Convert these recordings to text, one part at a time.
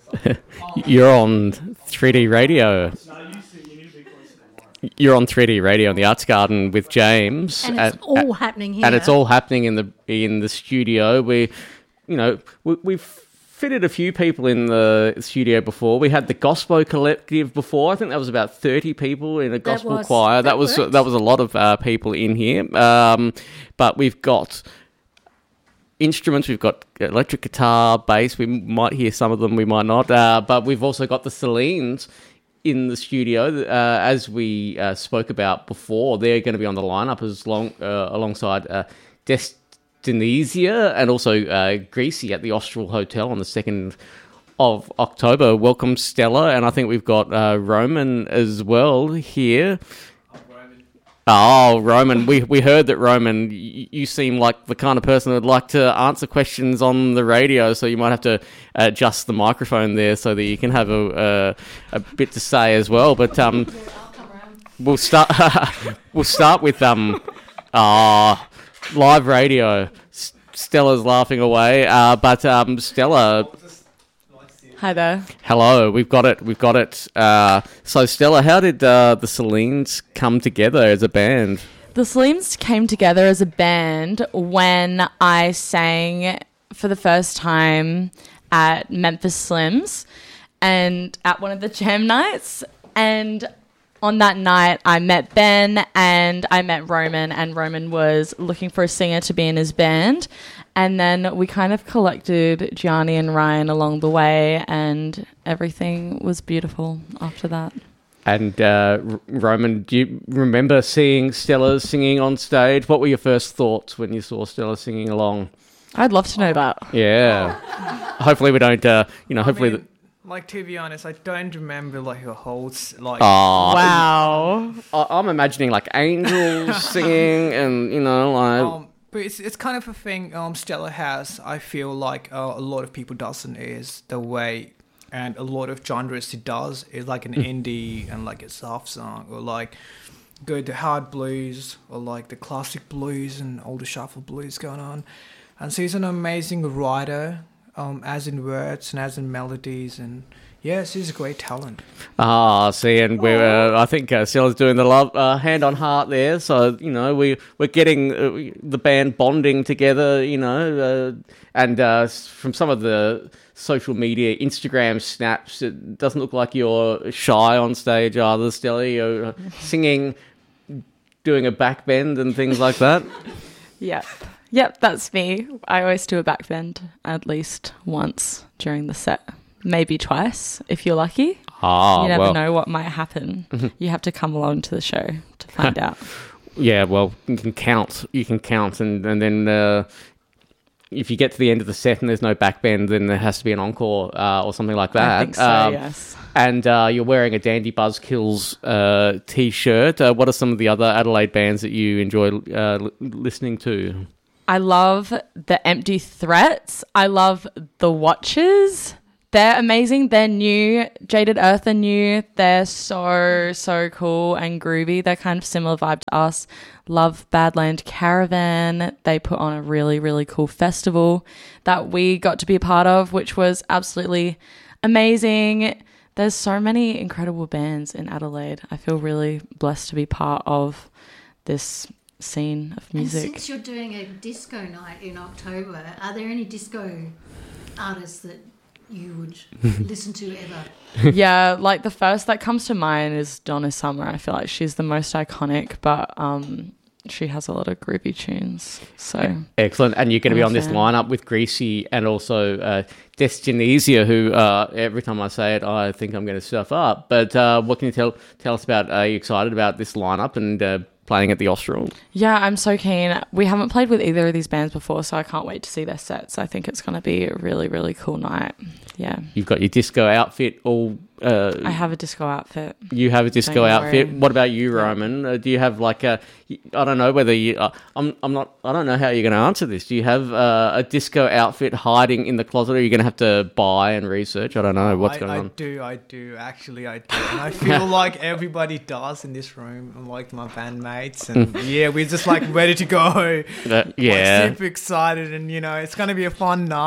You're on 3D radio. You're on 3D radio in the Arts Garden with James, and it's all happening here. And it's all happening in the studio. We've fitted a few people in the studio before. We had the Gospel Collective before. I think that was about 30 people in a gospel choir. That was a lot of people in here. But we've got instruments. We've got electric guitar, bass. We might hear some of them. We might not. But we've also got the Celines in the studio, as we spoke about before. They're going to be on the lineup alongside Destinesia and also Greasy at the Austral Hotel on the 2nd of October. Welcome, Stella, and I think we've got Roman as well here. Oh, Roman, we heard that, Roman, you seem like the kind of person who would like to answer questions on the radio, so you might have to adjust the microphone there so that you can have a bit to say as well. But we'll start with live radio. Stella's laughing away, but Stella... Hi there. Hello, we've got it. So, Stella, how did the Celines come together as a band? The Celines came together as a band when I sang for the first time at Memphis Slims and at one of the jam nights. And on that night, I met Ben and I met Roman, and Roman was looking for a singer to be in his band. And then we kind of collected Gianni and Ryan along the way, and everything was beautiful after that. And Roman, do you remember seeing Stella singing on stage? What were your first thoughts when you saw Stella singing along? I'd love to know that. Yeah. Hopefully we don't, hopefully... to be honest, I don't remember her whole wow. I'm imagining angels singing and but it's kind of a thing Stella has. I feel like a lot of people doesn't, is the way, and a lot of genres she does is like an indie and a soft song, or go to hard blues, or the classic blues and all the shuffle blues going on. And she's an amazing writer, as in words and as in melodies, and yeah, she's a great talent. See, and I think Stella's doing the love hand on heart there. So we're getting the band bonding together. And from some of the social media Instagram snaps, it doesn't look like you're shy on stage either, Stella. You're singing, doing a back bend and things like that. Yep, that's me. I always do a back bend at least once during the set. Maybe twice, if you're lucky. You never know what might happen. You have to come along to the show to find out. Yeah, well, you can count, and then if you get to the end of the set and there's no backbend, then there has to be an encore or something like that. I think so, yes. And you're wearing a Dandy Buzzkills T-shirt. What are some of the other Adelaide bands that you enjoy listening to? I love the Empty Threats. I love the Watchers. They're amazing. They're new. Jaded Earth are new. They're so cool and groovy. They're kind of similar vibe to us. Love Badland Caravan. They put on a really, really cool festival that we got to be a part of, which was absolutely amazing. There's so many incredible bands in Adelaide. I feel really blessed to be part of this scene of music. And since you're doing a disco night in October, are there any disco artists that you would listen to ever? Yeah, the first that comes to mind is Donna Summer. I feel like she's the most iconic, but she has a lot of groovy tunes. So excellent. And you're going to be on this lineup with Greasy and also Destinesia, who every time I say it, I think I'm going to stuff up. But what can you tell us about? Are you excited about this lineup and playing at the Austral? Yeah, I'm so keen. We haven't played with either of these bands before, so I can't wait to see their sets. I think it's going to be a really, really cool night. Yeah. You've got your disco outfit all... I have a disco outfit. You have a disco outfit. What about you, Roman? Do you have I don't know whether you... I don't know how you're going to answer this. Do you have a disco outfit hiding in the closet, or are you going to have to buy and research? I don't know. What's going on? I do. Actually, I do. And I feel like everybody does in this room, and my bandmates. And yeah, we're just ready to go. Yeah. Super excited, and it's going to be a fun night.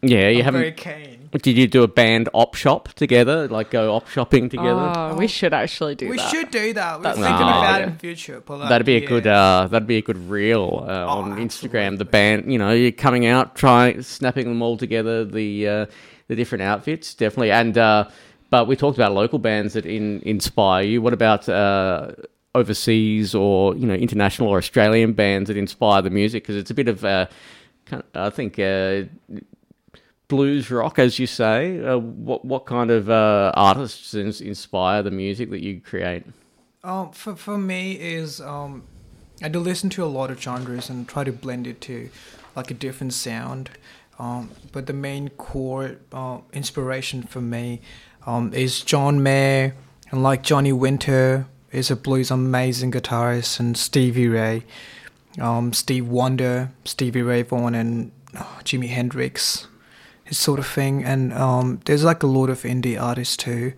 Yeah, you I'm very haven't. keen. Did you do a band op shop together? Like go op shopping together? Oh, we should actually do We that. should do that. We're That- thinking Nah, about yeah. it in future. But That'd be a yeah. good. That'd be a good reel on Instagram. The band, you're coming out, snapping them all together. The different outfits, definitely. And but we talked about local bands that inspire you. What about overseas or international or Australian bands that inspire the music? Because it's a bit of I think blues rock, as you say. What kind of artists inspire the music that you create? For me is I do listen to a lot of genres and try to blend it to like a different sound. But the main core inspiration for me is John Mayer and like Johnny Winter is a blues amazing guitarist, and Stevie Ray, Steve Wonder, Stevie Ray Vaughan, and Jimi Hendrix, his sort of thing. And there's like a lot of indie artists too.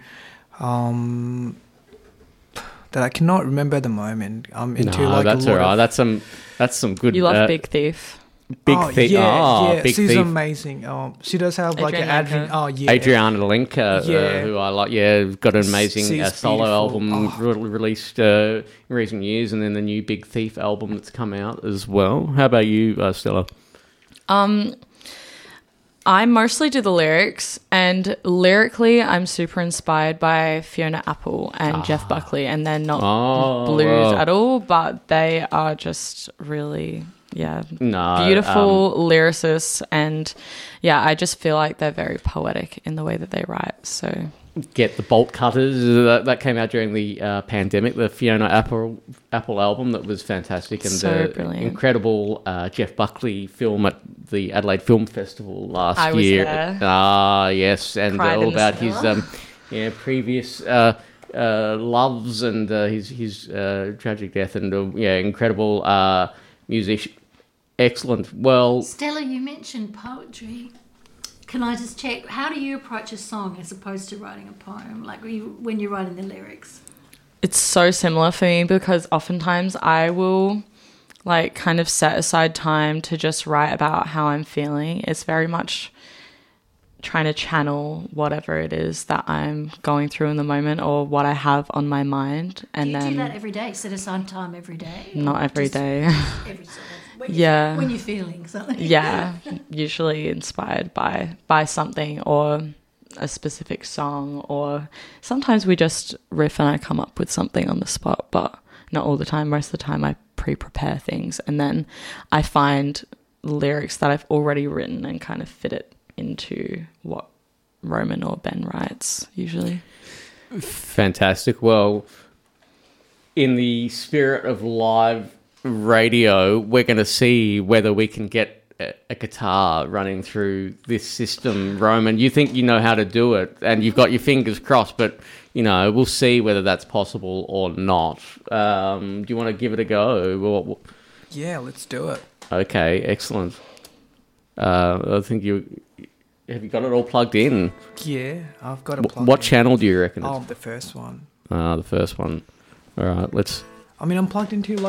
That I cannot remember at the moment. I'm into like that's a lot alright. of... That's some good. You love Big Thief. Big Thief. Yeah, Big she's Thief. amazing. She does have like an Adrian Adrian. Lenker. Oh yeah, Adriana Lenker, Yeah. who I like. Yeah, got an amazing She's solo beautiful. album released in recent years, and then the new Big Thief album that's come out as well. How about you, Stella? I mostly do the lyrics, and lyrically, I'm super inspired by Fiona Apple and Jeff Buckley, and they're not blues wow. at all, but they are just really, No, beautiful lyricists, and I just feel like they're very poetic in the way that they write. So Get the Bolt Cutters. That came out during the pandemic. The Fiona Apple album that was fantastic, and So the brilliant. incredible Jeff Buckley film at the Adelaide Film Festival last I was year. there. Yes, and Cried all in the about his cinema. previous loves and his tragic death, and incredible musician. Excellent. Well, Stella, you mentioned poetry. Can I just check, how do you approach a song as opposed to writing a poem, like when you're writing the lyrics? it's so similar for me, because oftentimes I will like kind of set aside time to just write about how I'm feeling. It's very much trying to channel whatever it is that I'm going through in the moment or what I have on my mind. And Do you then do that every day? Set aside time every day? not Or every just day. Every sort of, when Yeah. when you're feeling something. Yeah, usually inspired by something or a specific song, or sometimes we just riff and I come up with something on the spot, but not all the time. Most of the time I pre-prepare things, and then I find lyrics that I've already written and kind of fit it into what Roman or Ben writes usually. fantastic. Well, in the spirit of live radio, we're going to see whether we can get a guitar running through this system, Roman. You think you know how to do it, and you've got your fingers crossed, but, we'll see whether that's possible or not. Do you want to give it a go? Yeah, let's do it. Okay, excellent. I think have you got it all plugged in? Yeah, I've got a plug. What channel do you reckon? Oh, the first one. The first one. All right, let's... I mean, I'm plugged into like